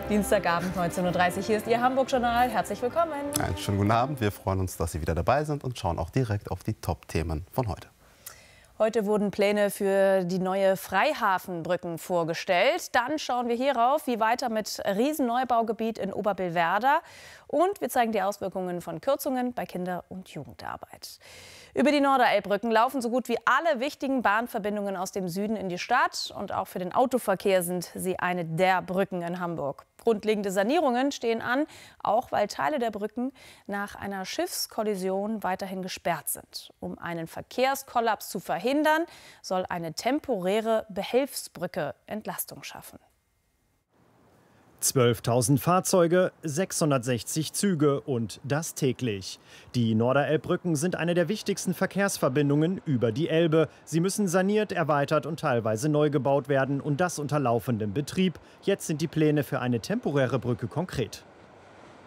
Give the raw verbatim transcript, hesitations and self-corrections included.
Dienstagabend neunzehn Uhr dreißig, hier ist Ihr Hamburg-Journal. Herzlich willkommen. Einen schönen guten Abend. Wir freuen uns, dass Sie wieder dabei sind und schauen auch direkt auf die Top-Themen von heute. Heute wurden Pläne für die neue Freihafenbrücken vorgestellt. Dann schauen wir hierauf, wie weiter mit Riesenneubaugebiet in Oberbillwerder. Und wir zeigen die Auswirkungen von Kürzungen bei Kinder- und Jugendarbeit. Über die Norderelbbrücken laufen so gut wie alle wichtigen Bahnverbindungen aus dem Süden in die Stadt. Und auch für den Autoverkehr sind sie eine der Brücken in Hamburg. Grundlegende Sanierungen stehen an, auch weil Teile der Brücken nach einer Schiffskollision weiterhin gesperrt sind. Um einen Verkehrskollaps zu verhindern, soll eine temporäre Behelfsbrücke Entlastung schaffen. zwölftausend Fahrzeuge, sechshundertsechzig Züge und das täglich. Die Norderelbbrücken sind eine der wichtigsten Verkehrsverbindungen über die Elbe. Sie müssen saniert, erweitert und teilweise neu gebaut werden und das unter laufendem Betrieb. Jetzt sind die Pläne für eine temporäre Brücke konkret.